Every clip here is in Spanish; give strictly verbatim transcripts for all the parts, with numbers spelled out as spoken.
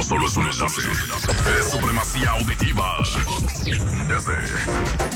solo es un enlace. Es supremacía auditiva. Desde...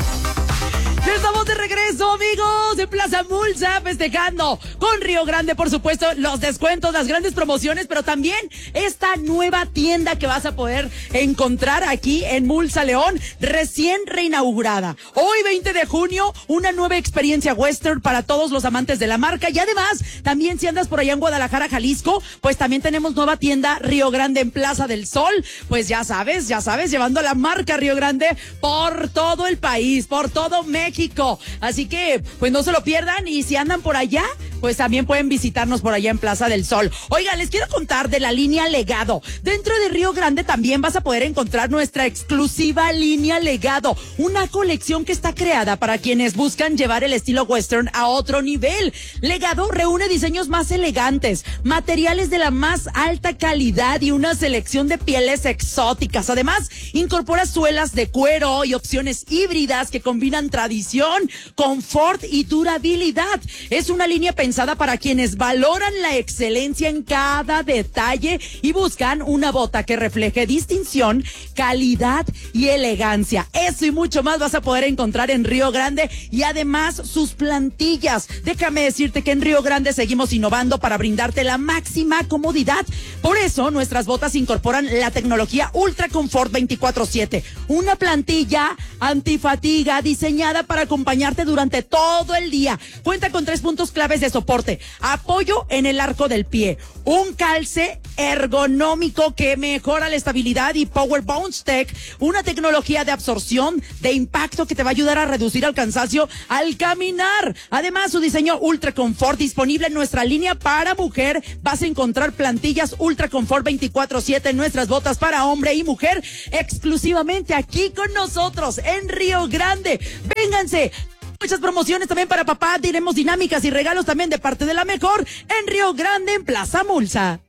Ya estamos de regreso, amigos, en Plaza Mulsa, festejando con Río Grande, por supuesto, los descuentos, las grandes promociones, pero también esta nueva tienda que vas a poder encontrar aquí en Mulsa León, recién reinaugurada. Hoy, veinte de junio, una nueva experiencia western para todos los amantes de la marca. Y además, también si andas por allá en Guadalajara, Jalisco, pues también tenemos nueva tienda Río Grande en Plaza del Sol. Pues ya sabes, ya sabes, llevando la marca Río Grande por todo el país, por todo México. México. Así que, pues no se lo pierdan, y si andan por allá, pues también pueden visitarnos por allá en Plaza del Sol. Oigan, les quiero contar de la línea Legado. Dentro de Río Grande también vas a poder encontrar nuestra exclusiva línea Legado, una colección que está creada para quienes buscan llevar el estilo western a otro nivel. Legado reúne diseños más elegantes, materiales de la más alta calidad y una selección de pieles exóticas. Además, incorpora suelas de cuero y opciones híbridas que combinan tradición, confort y durabilidad. Es una línea pensada para quienes valoran la excelencia en cada detalle y buscan una bota que refleje distinción, calidad y elegancia. Eso y mucho más vas a poder encontrar en Río Grande, y además sus plantillas. Déjame decirte que en Río Grande seguimos innovando para brindarte la máxima comodidad. Por eso nuestras botas incorporan la tecnología Ultra Confort veinticuatro siete, una plantilla antifatiga diseñada para acompañarte durante todo el día. Cuenta con tres puntos claves de soporte: apoyo en el arco del pie, un calce ergonómico que mejora la estabilidad, y Power Bounce Tech, una tecnología de absorción de impacto que te va a ayudar a reducir el cansancio al caminar. Además, su diseño Ultra Confort disponible en nuestra línea para mujer. Vas a encontrar plantillas Ultra Confort veinticuatro siete en nuestras botas para hombre y mujer, exclusivamente aquí con nosotros en Río Grande. Vénganse. Muchas promociones también para papá. Diremos dinámicas y regalos también de parte de la mejor en Río Grande, en Plaza Mulsa.